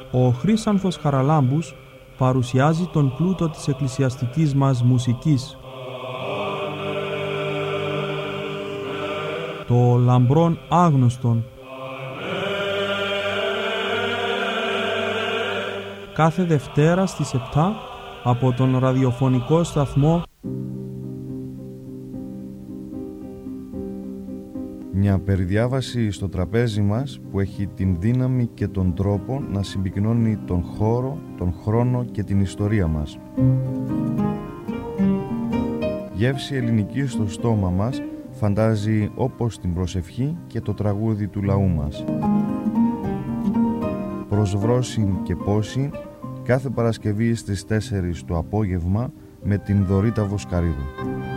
Ο Χρύσανθος Χαραλάμπους παρουσιάζει τον πλούτο της εκκλησιαστικής μας μουσικής. Το λαμπρόν άγνωστον. Κάθε Δευτέρα στις 7 από τον ραδιοφωνικό σταθμό. Μια περιδιάβαση στο τραπέζι μας που έχει την δύναμη και τον τρόπο να συμπυκνώνει τον χώρο, τον χρόνο και την ιστορία μας. Γεύση ελληνική στο στόμα μας φαντάζει όπως την προσευχή και το τραγούδι του λαού μας. Προσβρόσιν και πόσιν κάθε Παρασκευή στις 4 το απόγευμα με την Δωρίτα Βοσκαρίδου.